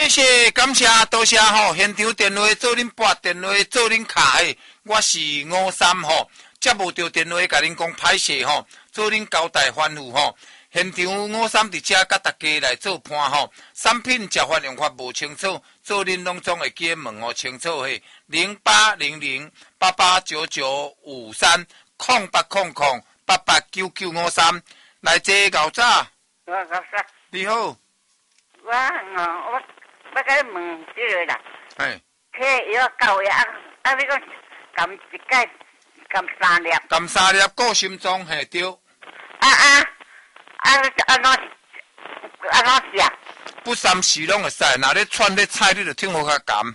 谢谢，感谢，多谢吼！现场电话做恁拨电话做恁卡的，我是53吼，接无到电话甲恁讲歹势吼，做恁交代吩咐吼。现场53伫遮甲大家来做判吼，产品食法用法无清楚，做恁拢总会记问吼清楚嘿。08008899530800889953来这搞早。你好。 我甲你问这个啦， 嘿， 摕药到呀，你讲含一盖，含3粒， 含3粒顾心脏嘿对。 安怎食？ 不三时拢会使，若咧串咧菜，你就听我较含。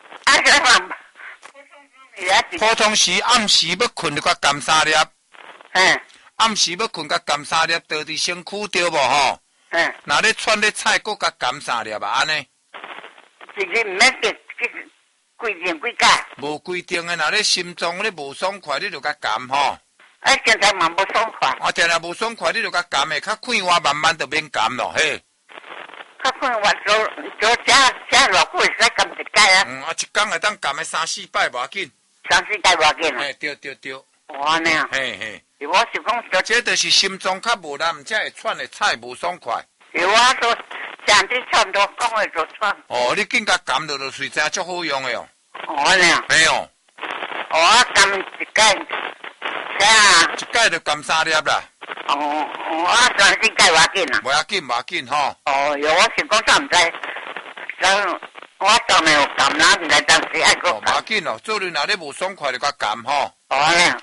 普通时暗时要困就较含3粒。暗时要困较含3粒，倒伫身躯对无吼？若咧串咧菜，搁较含3粒啊，安尼。 一日毋免食规定几盖？ 无规定诶，若咧心脏咧无爽快，你就较含吼。 现在嘛无爽快。 定定无爽快，你就较含诶，较快活慢慢就免含咯，嘿。 较快活做偌久会使含一盖啊？ 一工会当含诶3、4摆无要紧。 3、4盖无要紧啊？ 对。 安尼啊？ 嘿。 我是讲， 这就是心脏较无力，毋才会串诶菜无爽快。 我说像这串都讲会做串。 你紧甲含落就随真足好用诶哦。 安尼啊？ 嘿哦。 我含一盖。 一盖就含3粒啦。 我3、4盖无要紧啊。 无要紧吼。 我是讲啥毋知，我当然有含啦，毋知当时爱个。 无要紧哦，做你若咧无爽快就甲含吼。 安尼啊？